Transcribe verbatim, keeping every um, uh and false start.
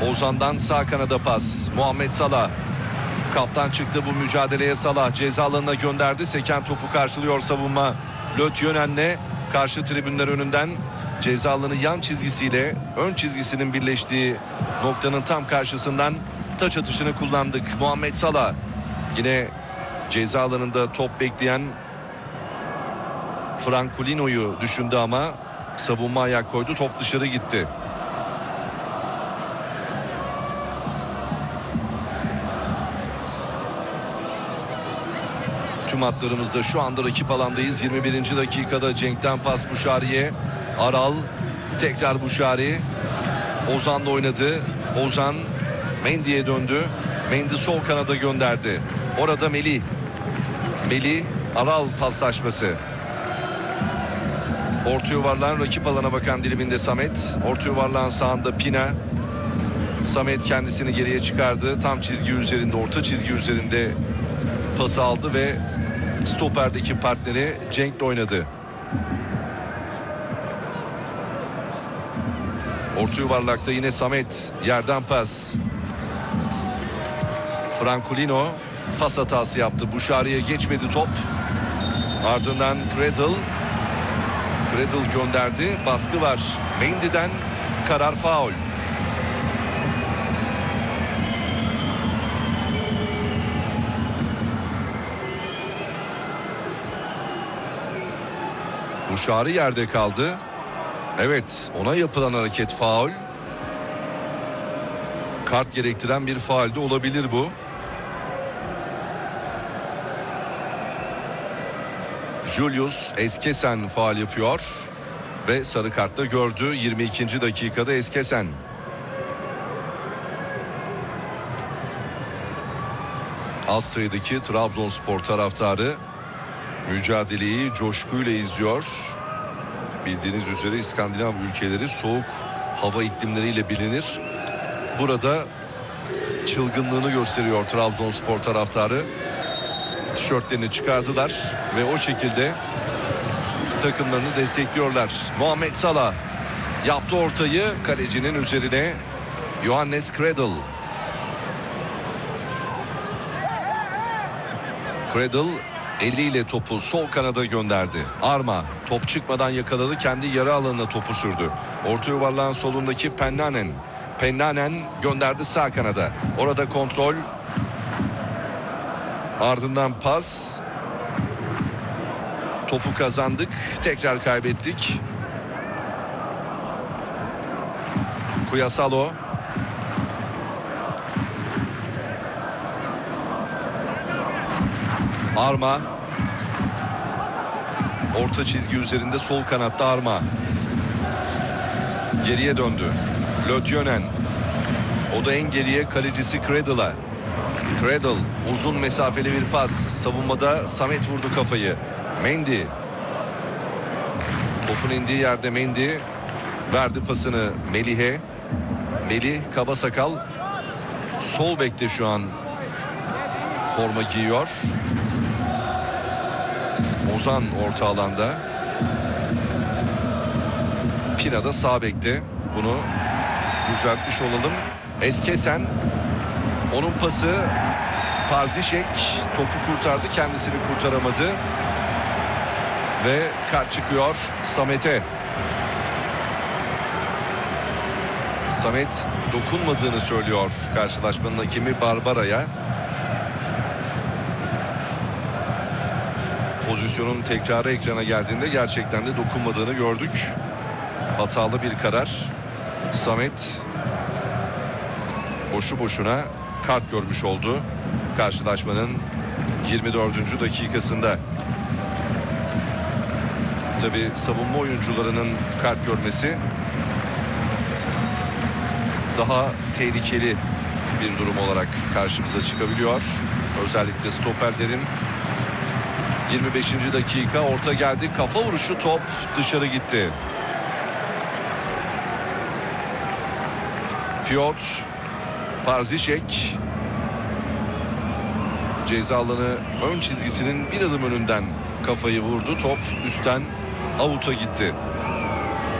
Ozan'dan sağ kanada pas. Muhammed Salah. Kaptan çıktı bu mücadeleye Salah. Ceza alanına gönderdi. Seken topu karşılıyor savunma. Lötjönen'le karşı tribünler önünden ceza alanı yan çizgisiyle ön çizgisinin birleştiği noktanın tam karşısından taç atışını kullandık. Muhammed Salah yine ceza alanında top bekleyen Francolino'yu düşündü ama savunma ayak koydu. Top dışarı gitti. Tüm hatlarımızda şu anda rakip alandayız. yirmi birinci dakikada Cenk'ten pas Buşari'ye. Aral tekrar Buşari. Ozan'la oynadı. Ozan Mendy'ye döndü. Mendy sol kanada gönderdi. Orada Melih. Melih Aral paslaşması. Orta yuvarlağın rakip alana bakan diliminde Samet. Orta yuvarlağın sağında Pina. Samet kendisini geriye çıkardı. Tam çizgi üzerinde, orta çizgi üzerinde pası aldı ve stoperdeki partneri Cenk'le oynadı. Orta yuvarlakta yine Samet. Yerden pas. Francolino pas hatası yaptı. Buşari'ye geçmedi top. Ardından Cradle. Cradle gönderdi. Baskı var. Mendy'den karar faul. Buşari yerde kaldı. Evet, ona yapılan hareket faul. Kart gerektiren bir faul de olabilir bu. Julius Eskesen faul yapıyor ve sarı kartla gördü. yirmi ikinci dakikada Eskesen. Az sayıdaki Trabzonspor taraftarı mücadeleyi coşkuyla izliyor. Bildiğiniz üzere İskandinav ülkeleri soğuk hava iklimleriyle bilinir. Burada çılgınlığını gösteriyor Trabzonspor taraftarı. Tişörtlerini çıkardılar ve o şekilde takımlarını destekliyorlar. Muhammed Salah yaptı ortayı kalecinin üzerine. Johannes Cradle. Cradle eliyle topu sol kanada gönderdi. Arma top çıkmadan yakaladı. Kendi yarı alanına topu sürdü. Orta yuvarlağın solundaki Pennanen. Pennanen gönderdi sağ kanada. Orada kontrol. Ardından pas. Topu kazandık. Tekrar kaybettik. Kuyasalo. Arma. Orta çizgi üzerinde sol kanatta Arma. Geriye döndü. Lötjönen. O da en geriye kalecisi Cradle'a. Cradle uzun mesafeli bir pas. Savunmada Samet vurdu kafayı. Mendy. Topun indiği yerde Mendy verdi pasını Melih'e. Melih Kabasakal sol bekte şu an forma giyiyor. Ozan orta alanda. Pina da sağ bekte. Bunu düzeltmiş olalım. Eskesen. Onun pası Parzişek topu kurtardı. Kendisini kurtaramadı. Ve kart çıkıyor Samet'e. Samet dokunmadığını söylüyor karşılaşmanın hakemi Barbara'ya. Pozisyonun tekrarı ekrana geldiğinde gerçekten de dokunmadığını gördük. Hatalı bir karar. Samet boşu boşuna kart görmüş oldu karşılaşmanın yirmi dördüncü dakikasında. Tabii savunma oyuncularının kart görmesi daha tehlikeli bir durum olarak karşımıza çıkabiliyor. Özellikle stoperlerin. yirmi beşinci dakika orta geldi. Kafa vuruşu, top dışarı gitti. Piotr Parzişek ceza alanı ön çizgisinin bir adım önünden kafayı vurdu. Top üstten avuta gitti.